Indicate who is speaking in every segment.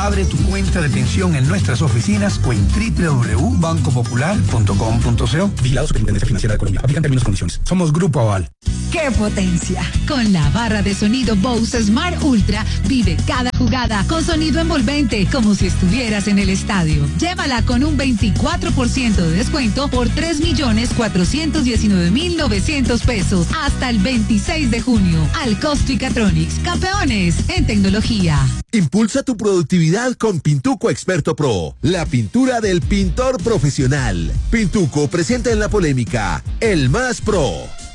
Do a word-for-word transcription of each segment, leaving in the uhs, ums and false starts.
Speaker 1: Abre tu cuenta de pensión en nuestras oficinas o en doble u doble u doble u punto banco popular punto com punto co. Vigilado Superintendencia Financiera de Colombia. Aplican términos y condiciones. Somos Grupo Aval.
Speaker 2: ¡Qué potencia! Con la barra de sonido Bose Smart Ultra, vive cada jugada con sonido envolvente, como si estuvieras en el estadio. Llévala con un veinticuatro por ciento de descuento por tres millones cuatrocientos diecinueve mil novecientos pesos hasta el veintiséis de junio. Al Costricatronics, campeones en tecnología.
Speaker 3: Impulsa tu productividad con Pintuco Experto Pro, la pintura del pintor profesional. Pintuco presenta en la polémica El Más Pro.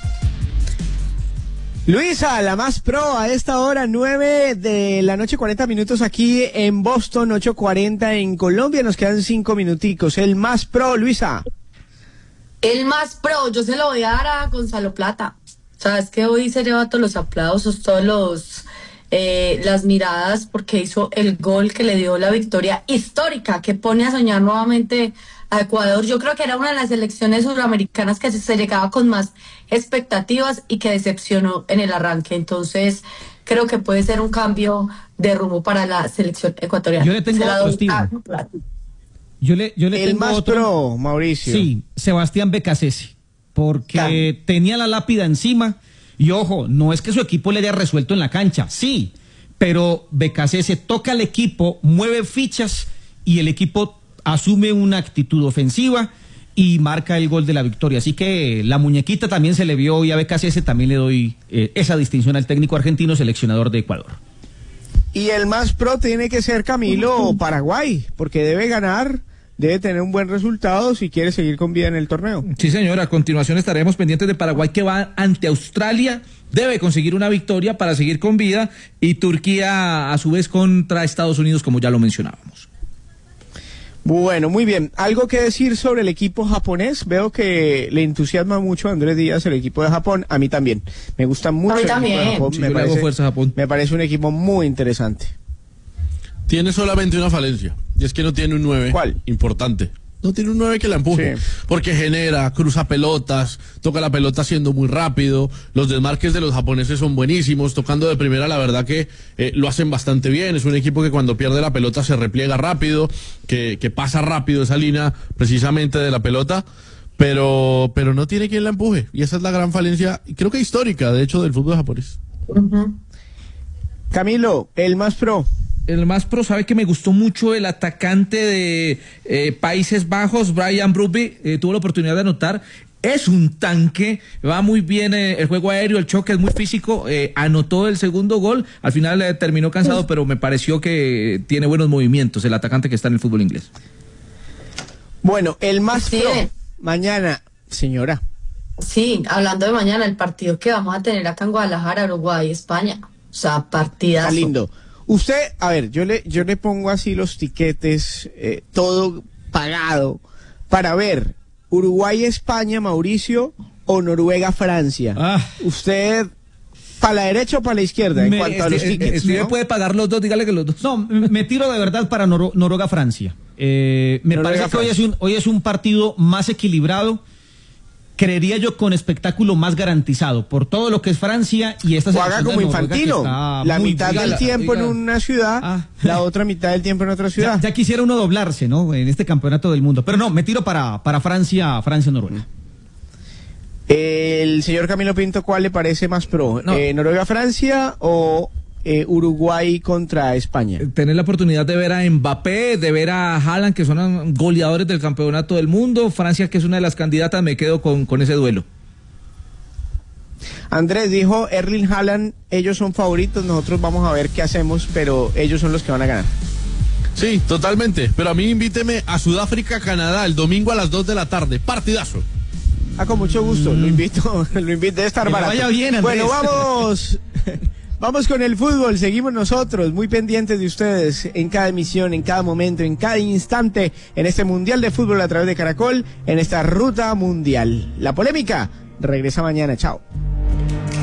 Speaker 4: Luisa, la Más Pro, a esta hora, nueve de la noche, cuarenta minutos aquí en Boston, ocho cuarenta en Colombia, nos quedan cinco minuticos. El Más Pro, Luisa.
Speaker 5: El Más Pro, yo se lo voy a dar a Gonzalo Plata. Sabes que hoy se lleva todos los aplausos, todos los eh, las miradas, porque hizo el gol que le dio la victoria histórica, que pone a soñar nuevamente a Ecuador. Yo creo que era una de las selecciones sudamericanas que se llegaba con más expectativas y que decepcionó en el arranque. Entonces creo que puede ser un cambio de rumbo para la selección ecuatoriana.
Speaker 6: Yo le tengo otro estilo. Yo le, yo le
Speaker 4: el
Speaker 6: tengo
Speaker 4: Más
Speaker 6: otro.
Speaker 4: Pro, Mauricio.
Speaker 6: Sí, Sebastián Becasese, porque claro, tenía la lápida encima y ojo, no es que su equipo le haya resuelto en la cancha, sí, pero Becasese toca al equipo, mueve fichas y el equipo asume una actitud ofensiva y marca el gol de la victoria. Así que la muñequita también se le vio, y a Becasese también le doy eh, esa distinción al técnico argentino, seleccionador de Ecuador.
Speaker 4: Y el Más Pro tiene que ser Camilo Paraguay, porque debe ganar, debe tener un buen resultado si quiere seguir con vida en el torneo.
Speaker 7: Sí, señora, a continuación estaremos pendientes de Paraguay, que va ante Australia, debe conseguir una victoria para seguir con vida, y Turquía a su vez contra Estados Unidos, como ya lo mencionábamos.
Speaker 4: Bueno, muy bien. ¿Algo que decir sobre el equipo japonés? Veo que le entusiasma mucho a Andrés Díaz el equipo de Japón. A mí también. Me gusta mucho el
Speaker 5: también.
Speaker 4: equipo de Japón.
Speaker 7: Sí,
Speaker 4: me,
Speaker 7: yo le hago
Speaker 4: parece,
Speaker 7: fuerza a Japón.
Speaker 4: me parece un equipo muy interesante.
Speaker 8: Tiene solamente una falencia, y es que no tiene un nueve.
Speaker 4: ¿Cuál?
Speaker 8: Importante. No tiene un nueve que la empuje,
Speaker 4: Sí.
Speaker 8: porque genera, cruza pelotas, toca la pelota siendo muy rápido, los desmarques de los japoneses son buenísimos, tocando de primera la verdad que eh, lo hacen bastante bien, es un equipo que cuando pierde la pelota se repliega rápido, que, que pasa rápido esa línea precisamente de la pelota, pero, pero no tiene quien la empuje, y esa es la gran falencia, y creo que histórica, de hecho, del fútbol japonés.
Speaker 5: Uh-huh.
Speaker 4: Camilo, el Más Pro.
Speaker 7: El Más Pro, sabe que me gustó mucho el atacante de eh, Países Bajos, Brian Brugge, eh, tuvo la oportunidad de anotar. Es un tanque, va muy bien eh, el juego aéreo, el choque es muy físico, eh, anotó el segundo gol, al final eh, terminó cansado, pero me pareció que tiene buenos movimientos el atacante que está en el fútbol inglés.
Speaker 4: Bueno, el Más
Speaker 5: Sí.
Speaker 4: Pro. Mañana, señora.
Speaker 5: Sí, hablando de mañana, el partido que vamos a tener acá en Guadalajara, Uruguay, España. O sea, partidazo.
Speaker 4: Está lindo. Usted, a ver, yo le, yo le pongo así los tiquetes, eh, todo pagado, para ver Uruguay-España, Mauricio, o Noruega-Francia.
Speaker 7: Ah.
Speaker 4: Usted, ¿para la derecha o para la izquierda en
Speaker 7: Me-
Speaker 4: cuanto a los
Speaker 7: este-
Speaker 4: tickets?
Speaker 7: Steve
Speaker 4: ¿no?
Speaker 7: puede pagar los dos, dígale que los dos.
Speaker 6: No, me tiro de verdad para Noro- Noruega-Francia. Eh, me
Speaker 4: Noruega,
Speaker 6: parece que hoy es,
Speaker 4: Francia.
Speaker 6: un, hoy es un partido más equilibrado, creería yo con espectáculo más garantizado, por todo lo que es Francia y esta
Speaker 4: O haga
Speaker 6: selección
Speaker 4: como
Speaker 6: de Noruega que
Speaker 4: Infantino,
Speaker 6: está
Speaker 4: la
Speaker 6: muy
Speaker 4: mitad
Speaker 6: buena.
Speaker 4: del tiempo en
Speaker 7: diga.
Speaker 4: una ciudad,
Speaker 6: Ah.
Speaker 4: la otra mitad del tiempo en otra
Speaker 6: Ya,
Speaker 4: ciudad.
Speaker 6: ya quisiera uno doblarse, ¿no? En este campeonato del mundo. Pero no, me tiro para, para Francia, Francia-Noruega.
Speaker 4: El señor Camilo Pinto, ¿cuál le parece más pro?
Speaker 7: No.
Speaker 4: Eh, ¿Noruega-Francia o eh, Uruguay contra España?
Speaker 7: Tener la oportunidad de ver a Mbappé, de ver a Haaland, que son goleadores del campeonato del mundo. Francia, que es una de las candidatas, me quedo con, con ese duelo.
Speaker 4: Andrés dijo, Erling Haaland, ellos son favoritos, nosotros vamos a ver qué hacemos, pero ellos son los que van a ganar.
Speaker 8: Sí, totalmente, pero a mí invíteme a Sudáfrica, Canadá, el domingo a las dos de la tarde, partidazo.
Speaker 4: Ah, con mucho gusto, lo invito, lo invito, debe estar
Speaker 6: Que le
Speaker 4: barato.
Speaker 6: vaya bien, Andrés.
Speaker 4: Bueno, vamos, vamos con el fútbol, seguimos nosotros, muy pendientes de ustedes en cada emisión, en cada momento, en cada instante, en este Mundial de Fútbol a través de Caracol, en esta ruta mundial. La polémica regresa mañana, chao.